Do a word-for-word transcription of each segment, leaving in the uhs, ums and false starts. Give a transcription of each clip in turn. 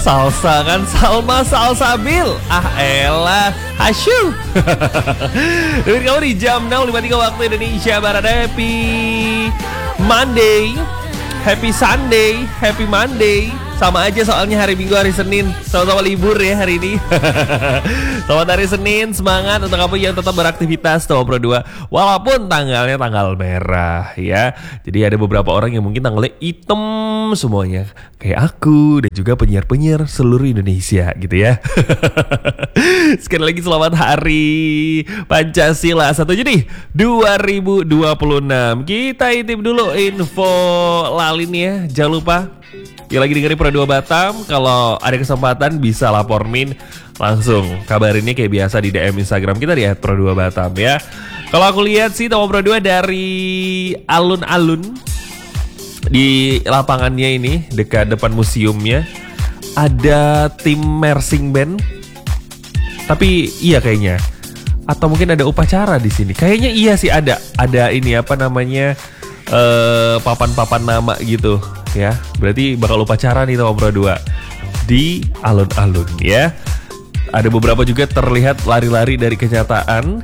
Salsa kan, Salma Salsabil. Ah elah, asyuh. Dengerin kamu di jam enam lewat tiga waktu Indonesia Barat. Happy Monday, Happy Sunday, Happy Monday. Sama aja soalnya hari Minggu, hari Senin. Sama-sama libur ya hari ini. Selamat hari Senin, semangat untuk kamu yang tetap beraktivitas Tawa Pro dua. Walaupun tanggalnya tanggal merah ya. Jadi ada beberapa orang yang mungkin tanggalnya hitam semuanya, kayak aku dan juga penyiar-penyiar seluruh Indonesia gitu ya. Sekali lagi selamat hari Pancasila satu Juni dua ribu dua puluh enam. Kita intip dulu info lalin ya. Jangan lupa yang lagi dengerin Pro dua Batam, kalau ada kesempatan bisa lapor Min langsung kabarinnya kayak biasa di D M Instagram kita di et pro dua batam ya. Kalau aku lihat sih Tawa Pro dua dari alun-alun di lapangannya ini dekat depan museumnya ada tim marching band. Tapi iya kayaknya, atau mungkin ada upacara di sini. Kayaknya iya sih ada. Ada ini apa namanya uh, papan-papan nama gitu ya. Berarti bakal upacara nih Tawa Pro dua di alun-alun ya. Ada beberapa juga terlihat lari-lari dari kenyataan.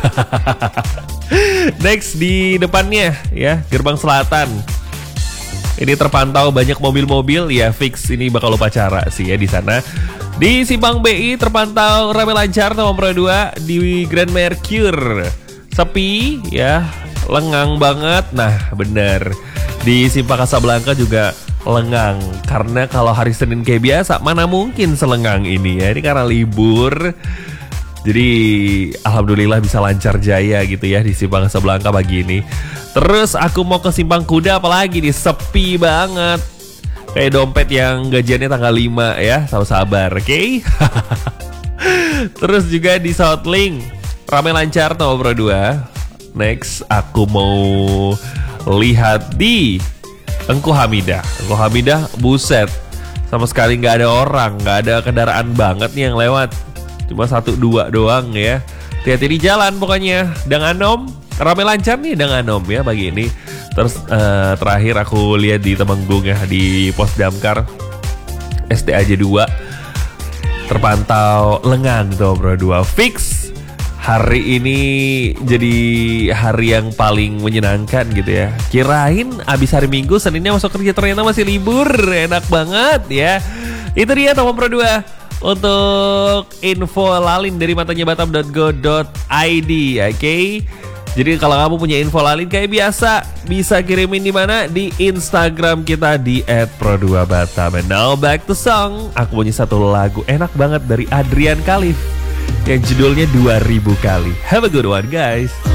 Next di depannya ya, gerbang selatan. Ini terpantau banyak mobil-mobil ya, fix ini bakal upacara sih ya di sana. Di Simpang B I terpantau ramai lancar Tawa Pro dua. Di Grand Mercure sepi ya, lengang banget. Nah bener, di Simpang Casablanca juga lengang, karena kalau hari Senin kayak biasa mana mungkin selengang ini ya. Ini karena libur, jadi alhamdulillah bisa lancar jaya gitu ya di Simpang Casablanca pagi ini. Terus aku mau ke Simpang Kuda, apalagi nih sepi banget, kayak dompet yang gajiannya tanggal lima ya. Sabar, oke? Okay? Terus juga di Southlink ramai lancar Tawa Pro dua. Next aku mau lihat di Engku Hamidah. Engku Hamidah, buset, sama sekali nggak ada orang, nggak ada kendaraan banget nih yang lewat. Cuma satu dua doang ya. Hati-hati di jalan pokoknya. Dang Anom, ramai lancar nih Dang Anom ya pagi ini. Terus uh, terakhir aku lihat di Temenggung ya, di Pos Damkar S T A J dua terpantau lengang Tawa Pro dua. Fix hari ini jadi hari yang paling menyenangkan gitu ya. Kirain abis hari Minggu, Seninnya masuk kerja, ternyata masih libur. Enak banget ya. Itu dia Tawa Pro dua untuk info lalin dari matanya batam dot go dot i d. Oke okay? Jadi kalau kamu punya info lalin kayak biasa, bisa kirimin di mana? Di Instagram kita di et pro dua batam. And now back to song. Aku punya satu lagu enak banget dari Adrian Khalif yang judulnya dua ribu kali. Have a good one guys.